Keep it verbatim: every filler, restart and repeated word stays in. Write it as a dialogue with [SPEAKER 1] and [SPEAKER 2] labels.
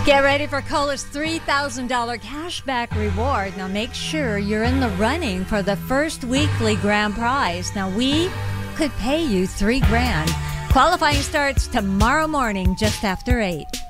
[SPEAKER 1] Get ready for Kohler's three thousand dollars cashback reward. Now make sure you're in the running for the first weekly grand prize. Now we could pay you three grand. Qualifying starts tomorrow morning just after eight.